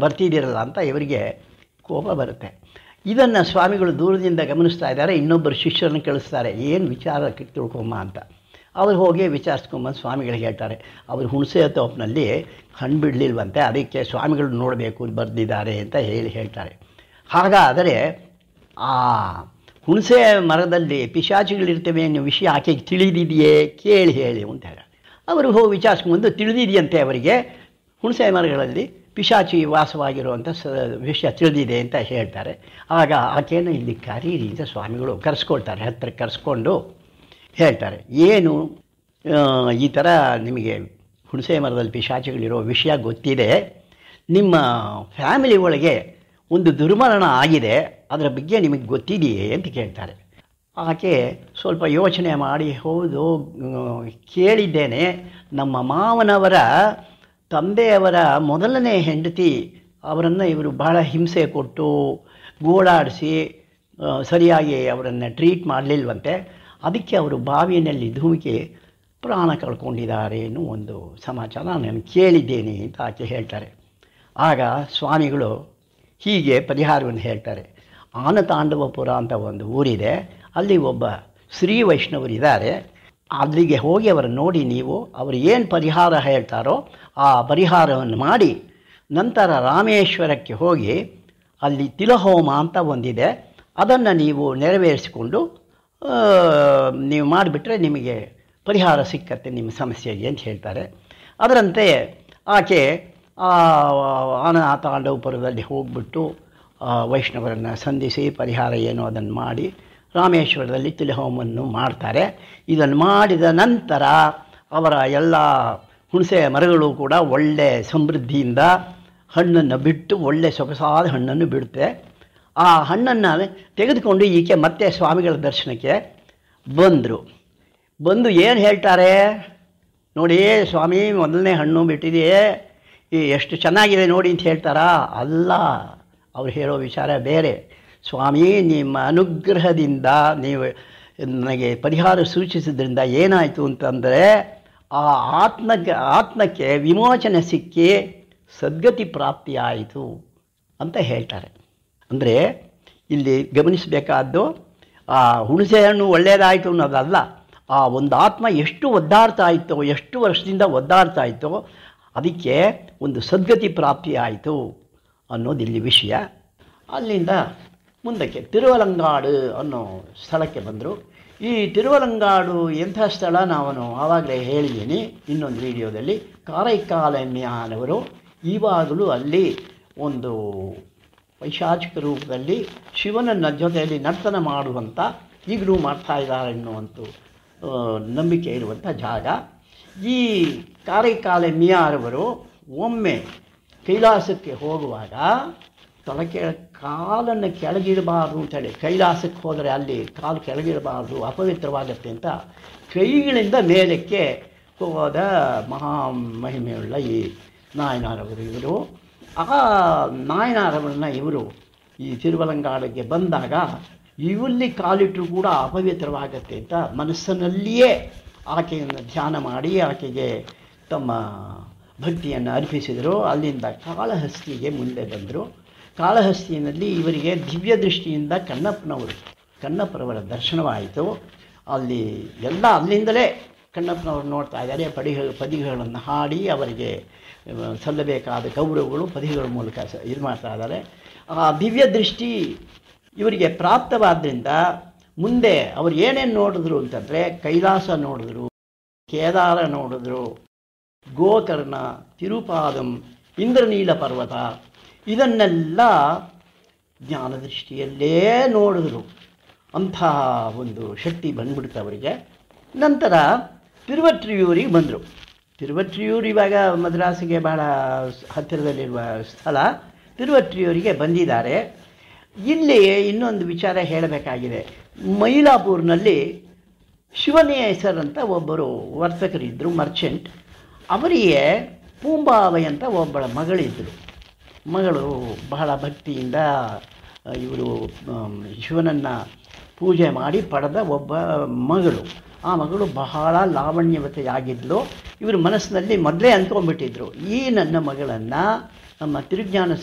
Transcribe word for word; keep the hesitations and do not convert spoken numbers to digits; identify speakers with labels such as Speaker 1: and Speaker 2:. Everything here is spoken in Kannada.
Speaker 1: ಬರ್ತಿದ್ದೀರಲ್ಲ ಅಂತ ಇವರಿಗೆ ಕೋಪ ಬರುತ್ತೆ. ಇದನ್ನು ಸ್ವಾಮಿಗಳು ದೂರದಿಂದ ಗಮನಿಸ್ತಾ ಇದ್ದಾರೆ. ಇನ್ನೊಬ್ಬರು ಶಿಷ್ಯರನ್ನು ಕಳಿಸ್ತಾರೆ, ಏನು ವಿಚಾರಕ್ಕೆ ತಿಳ್ಕೊಂಬ ಅಂತ. ಅವ್ರು ಹೋಗಿ ವಿಚಾರಿಸ್ಕೊಂಬಂದು ಸ್ವಾಮಿಗಳಿಗೆ ಹೇಳ್ತಾರೆ. ಅವರು ಹುಣಸೆ ತೋಪಿನಲ್ಲಿ ಹಣ್ಣು ಬಿಡಲಿಲ್ವಂತೆ, ಅದಕ್ಕೆ ಸ್ವಾಮಿಗಳು ನೋಡಬೇಕು ಬರೆದಿದ್ದಾರೆ ಅಂತ ಹೇಳಿ ಹೇಳ್ತಾರೆ. ಹಾಗಾದರೆ ಆ ಹುಣಸೆ ಮರದಲ್ಲಿ ಪಿಶಾಚಿಗಳಿರ್ತವೆ ಅನ್ನೋ ವಿಷಯ ಆಕೆಗೆ ತಿಳಿದಿದೆಯೇ ಕೇಳಿ ಹೇಳಿ ಅಂತ ಹೇಳಿ ಅವರು ಹೋಗಿ ವಿಚಾರಿಸ್ಕೊಂಡು ತಿಳಿದಿದೆಯಂತೆ ಅವರಿಗೆ ಹುಣಸೆ ಮರಗಳಲ್ಲಿ ಪಿಶಾಚಿ ವಾಸವಾಗಿರುವಂಥ ಸ ವಿಷಯ ತಿಳಿದಿದೆ ಅಂತ ಹೇಳ್ತಾರೆ. ಆಗ ಆಕೆಯನ್ನು ಇಲ್ಲಿ ಕರೀರಿ ಅಂತ ಸ್ವಾಮಿಗಳು ಕರೆಸ್ಕೊಳ್ತಾರೆ. ಹತ್ತಿರ ಕರೆಸ್ಕೊಂಡು ಹೇಳ್ತಾರೆ, ಏನು ಈ ಥರ ನಿಮಗೆ ಹುಣಸೆ ಮರದಲ್ಲಿ ಪಿಶಾಚಿಗಳಿರೋ ವಿಷಯ ಗೊತ್ತಿದೆ, ನಿಮ್ಮ ಫ್ಯಾಮಿಲಿ ಒಳಗೆ ಒಂದು ದುರ್ಮರಣ ಆಗಿದೆ, ಅದರ ಬಗ್ಗೆ ನಿಮಗೆ ಗೊತ್ತಿದೆಯೇ ಅಂತ ಕೇಳ್ತಾರೆ. ಆಕೆ ಸ್ವಲ್ಪ ಯೋಚನೆ ಮಾಡಿ, ಹೌದು ಕೇಳಿದ್ದೇನೆ, ನಮ್ಮ ಮಾವನವರ ತಂದೆಯವರ ಮೊದಲನೇ ಹೆಂಡತಿ ಅವರನ್ನು ಇವರು ಬಹಳ ಹಿಂಸೆ ಕೊಟ್ಟು ಗೋಳಾಡಿಸಿ ಸರಿಯಾಗಿ ಅವರನ್ನು ಟ್ರೀಟ್ ಮಾಡಲಿಲ್ವಂತೆ, ಅದಕ್ಕೆ ಅವರು ಬಾವಿಯಲ್ಲಿ ಧುಮುಕಿ ಪ್ರಾಣ ಕಳ್ಕೊಂಡಿದ್ದಾರೆ ಅನ್ನೋ ಒಂದು ಸಮಾಚಾರ ನಾನು ಕೇಳಿದ್ದೇನೆ ಅಂತ ಆಕೆ ಹೇಳ್ತಾರೆ. ಆಗ ಸ್ವಾಮಿಗಳು ಹೀಗೆ ಪರಿಹಾರವನ್ನು ಹೇಳ್ತಾರೆ. ಆನತಾಂಡವಪುರ ಅಂತ ಒಂದು ಊರಿದೆ, ಅಲ್ಲಿ ಒಬ್ಬ ಶ್ರೀ ವೈಷ್ಣವರಿದ್ದಾರೆ, ಅಲ್ಲಿಗೆ ಹೋಗಿ ಅವರನ್ನು ನೋಡಿ ನೀವು ಅವರು ಏನು ಪರಿಹಾರ ಹೇಳ್ತಾರೋ ಆ ಪರಿಹಾರವನ್ನು ಮಾಡಿ ನಂತರ ರಾಮೇಶ್ವರಕ್ಕೆ ಹೋಗಿ ಅಲ್ಲಿ ತಿಲಹೋಮ ಅಂತ ಒಂದಿದೆ, ಅದನ್ನು ನೀವು ನೆರವೇರಿಸಿಕೊಂಡು ನೀವು ಮಾಡಿಬಿಟ್ರೆ ನಿಮಗೆ ಪರಿಹಾರ ಸಿಕ್ಕತ್ತೆ ನಿಮ್ಮ ಸಮಸ್ಯೆಗೆ ಅಂತ ಹೇಳ್ತಾರೆ. ಅದರಂತೆ ಆಕೆ ಆನತಾಂಡವಪುರದಲ್ಲಿ ಹೋಗ್ಬಿಟ್ಟು ವೈಷ್ಣವರನ್ನು ಸಂಧಿಸಿ ಪರಿಹಾರ ಏನೋ ಅದನ್ನು ಮಾಡಿ ರಾಮೇಶ್ವರದಲ್ಲಿ ತಿಲಹೋಮವನ್ನು ಮಾಡ್ತಾರೆ. ಇದನ್ನು ಮಾಡಿದ ನಂತರ ಅವರ ಎಲ್ಲ ಹುಣಸೆ ಮರಗಳು ಕೂಡ ಒಳ್ಳೆ ಸಮೃದ್ಧಿಯಿಂದ ಹಣ್ಣನ್ನು ಬಿಟ್ಟು ಒಳ್ಳೆ ಸೊಗಸಾದ ಹಣ್ಣನ್ನು ಬಿಡುತ್ತೆ. ಆ ಹಣ್ಣನ್ನು ತೆಗೆದುಕೊಂಡು ಈಕೆ ಮತ್ತೆ ಸ್ವಾಮಿಗಳ ದರ್ಶನಕ್ಕೆ ಬಂದರು. ಬಂದು ಏನು ಹೇಳ್ತಾರೆ ನೋಡಿ, ಸ್ವಾಮಿ ಮೊದಲನೇ ಹಣ್ಣು ಬಿಟ್ಟಿದೆಯೇ, ಎಷ್ಟು ಚೆನ್ನಾಗಿದೆ ನೋಡಿ ಅಂತ ಹೇಳ್ತಾರಾ? ಅಲ್ಲ, ಅವ್ರು ಹೇಳೋ ವಿಚಾರ ಬೇರೆ. ಸ್ವಾಮಿ ನಿಮ್ಮ ಅನುಗ್ರಹದಿಂದ ನೀವು ನನಗೆ ಪರಿಹಾರ ಸೂಚಿಸಿದ್ರಿಂದ ಏನಾಯಿತು ಅಂತಂದರೆ ಆ ಆತ್ಮಕ್ಕೆ ಆತ್ಮಕ್ಕೆ ವಿಮೋಚನೆ ಸಿಕ್ಕಿ ಸದ್ಗತಿ ಪ್ರಾಪ್ತಿಯಾಯಿತು ಅಂತ ಹೇಳ್ತಾರೆ. ಅಂದರೆ ಇಲ್ಲಿ ಗಮನಿಸಬೇಕಾದ್ದು ಆ ಹುಣಸೆ ಹಣ್ಣು ಒಳ್ಳೆಯದಾಯಿತು ಅನ್ನೋದಲ್ಲ, ಆ ಒಂದು ಆತ್ಮ ಎಷ್ಟು ಒದ್ದಾಡ್ತಾ ಇತ್ತೋ, ಎಷ್ಟು ವರ್ಷದಿಂದ ಒದ್ದಾಡ್ತಾ ಇತ್ತೋ ಅದಕ್ಕೆ ಒಂದು ಸದ್ಗತಿ ಪ್ರಾಪ್ತಿ ಆಯಿತು ಅನ್ನೋದು ಇಲ್ಲಿ ವಿಷಯ. ಅಲ್ಲಿಂದ ಮುಂದಕ್ಕೆ ತಿರುವಲಂಗಾಡು ಅನ್ನೋ ಸ್ಥಳಕ್ಕೆ ಬಂದರು. ಈ ತಿರುವಲಂಗಾಡು ಎಂಥ ಸ್ಥಳ ನಾನು ಆವಾಗಲೇ ಹೇಳಿದ್ದೀನಿ ಇನ್ನೊಂದು ವಿಡಿಯೋದಲ್ಲಿ. ಕಾರೈಕಾಲಮ್ಯನವರು ಈವಾಗಲೂ ಅಲ್ಲಿ ಒಂದು ಪೈಶಾಚಿಕ ರೂಪದಲ್ಲಿ ಶಿವನ ಜೊತೆಯಲ್ಲಿ ನರ್ತನ ಮಾಡುವಂಥ ಈಗಲೂ ಮಾಡ್ತಾ ಇದ್ದಾರೆ ಎನ್ನುವಂಥ ನಂಬಿಕೆ ಇರುವಂಥ ಜಾಗ. ಈ ಕಾರೈಕಾಲಮ್ಯರವರು ಒಮ್ಮೆ ಕೈಲಾಸಕ್ಕೆ ಹೋಗುವಾಗ ತಲೆ ಕೆಳ ಕಾಲನ್ನು ಕೆಳಗಿಡಬಾರ್ದು ಅಂತೇಳಿ, ಕೈಲಾಸಕ್ಕೆ ಹೋದರೆ ಅಲ್ಲಿ ಕಾಲು ಕೆಳಗಿಡಬಾರ್ದು ಅಪವಿತ್ರವಾಗತ್ತೆ ಅಂತ ಕೈಗಳಿಂದ ಮೇಲಕ್ಕೆ ಹೋದ ಮಹಾ ಮಹಿಮೆಯುಳ್ಳ ಈ ನಾಯನಾರವರು ಇವರು. ಆ ನಾಯನಾರವರನ್ನ ಇವರು ಈ ತಿರುವಲಂಗಾಡಿಗೆ ಬಂದಾಗ ಇವಲ್ಲಿ ಕಾಲಿಟ್ಟರೂ ಕೂಡ ಅಪವಿತ್ರವಾಗತ್ತೆ ಅಂತ ಮನಸ್ಸಿನಲ್ಲಿಯೇ ಆಕೆಯನ್ನು ಧ್ಯಾನ ಮಾಡಿ ಆಕೆಗೆ ತಮ್ಮ ಭಕ್ತಿಯನ್ನು ಅರ್ಪಿಸಿದರು. ಅಲ್ಲಿಂದ ಕಾಳಹಸ್ತಿಗೆ ಮುಂದೆ ಬಂದರು. ಕಾಳಹಸ್ತಿಯಲ್ಲಿ ಇವರಿಗೆ ದಿವ್ಯ ದೃಷ್ಟಿಯಿಂದ ಕಣ್ಣಪ್ಪನವರು ಕಣ್ಣಪ್ಪನವರ ದರ್ಶನವಾಯಿತು. ಅಲ್ಲಿ ಎಲ್ಲ ಅಲ್ಲಿಂದಲೇ ಕಣ್ಣಪ್ಪನವರು ನೋಡ್ತಾ ಇದ್ದಾರೆ. ಪಡಿಹ ಪದಿಗಳನ್ನು ಹಾಡಿ ಅವರಿಗೆ ಸಲ್ಲಬೇಕಾದ ಗೌರವಗಳು ಪದಿಗಳ ಮೂಲಕ ಇದು ಮಾಡ್ತಾ ಇದ್ದಾರೆ. ಆ ದಿವ್ಯ ದೃಷ್ಟಿ ಇವರಿಗೆ ಪ್ರಾಪ್ತವಾದ್ದರಿಂದ ಮುಂದೆ ಅವರು ಏನೇನು ನೋಡಿದ್ರು ಅಂತಂದರೆ ಕೈಲಾಸ ನೋಡಿದ್ರು, ಕೇದಾರ ನೋಡಿದ್ರು, ಗೋಕರ್ಣ, ತಿರುಪಾದಂ, ಇಂದ್ರನೀಲ ಪರ್ವತ, ಇದನ್ನೆಲ್ಲ ಜ್ಞಾನದೃಷ್ಟಿಯಲ್ಲೇ ನೋಡಿದ್ರು. ಅಂಥ ಒಂದು ಶಕ್ತಿ ಬಂದ್ಬಿಡ್ತು ಅವರಿಗೆ. ನಂತರ ತಿರುವಟ್ರಿಯೂರಿಗೆ ಬಂದರು. ತಿರುವಟ್ರಿಯೂರು ಇವಾಗ ಮದ್ರಾಸಿಗೆ ಬಹಳ ಹತ್ತಿರದಲ್ಲಿರುವ ಸ್ಥಳ. ತಿರುವಟ್ರಿಯೂರಿಗೆ ಬಂದಿದ್ದಾರೆ. ಇಲ್ಲಿ ಇನ್ನೊಂದು ವಿಚಾರ ಹೇಳಬೇಕಾಗಿದೆ. ಮೈಲಾಪುರ್ನಲ್ಲಿ ಶಿವನೇಸರ್ ಅಂತ ಒಬ್ಬರು ವರ್ತಕರಿದ್ದರು, ಮರ್ಚೆಂಟ್. ಅವರಿಗೆ ಪೂಂಬಾವೈ ಅಂತ ಒಬ್ಬಳ ಮಗಳಿದ್ದರು. ಮಗಳು ಬಹಳ ಭಕ್ತಿಯಿಂದ ಇವರು ಶಿವನನ್ನು ಪೂಜೆ ಮಾಡಿ ಪಡೆದ ಒಬ್ಬ ಮಗಳು. ಆ ಮಗಳು ಬಹಳ ಲಾವಣ್ಯವತೆಯಾಗಿದ್ಲು. ಇವರು ಮನಸ್ಸಿನಲ್ಲಿ ಮೊದಲೇ ಅಂದ್ಕೊಂಡ್ಬಿಟ್ಟಿದ್ರು, ಈ ನನ್ನ ಮಗಳನ್ನು ನಮ್ಮ ತಿರುಜ್ಞಾನ